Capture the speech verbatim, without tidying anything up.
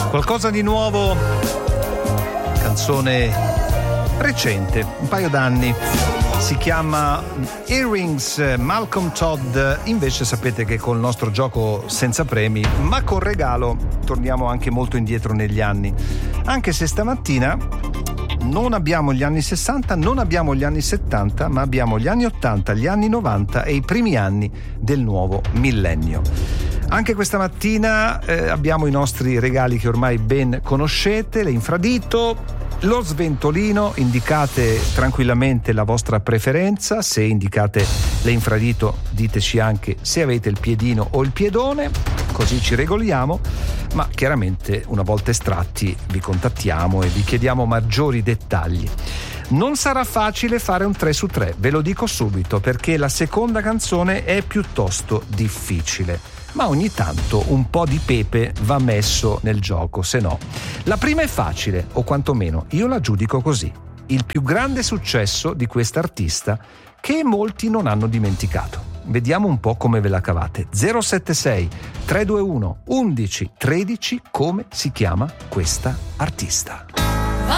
Qualcosa di nuovo, canzone recente, un paio d'anni, si chiama Earrings. Malcolm Todd. Invece sapete che col nostro gioco senza premi ma con regalo torniamo anche molto indietro negli anni, anche se stamattina non abbiamo gli anni sessanta, non abbiamo gli anni settanta, ma abbiamo gli anni ottanta, gli anni novanta e i primi anni del nuovo millennio. Anche questa mattina eh, abbiamo i nostri regali che ormai ben conoscete, le infradito, lo sventolino. Indicate tranquillamente la vostra preferenza. Se indicate le infradito, diteci anche se avete il piedino o il piedone, così ci regoliamo. Ma chiaramente una volta estratti vi contattiamo e vi chiediamo maggiori dettagli. Non sarà facile fare un tre su tre, ve lo dico subito, perché la seconda canzone è piuttosto difficile. Ma ogni tanto un po' di pepe va messo nel gioco, se no. La prima è facile, o quantomeno io la giudico così. Il più grande successo di quest'artista che molti non hanno dimenticato. Vediamo un po' come ve la cavate. zero sette sei tre due uno uno uno tredici, come si chiama questa artista?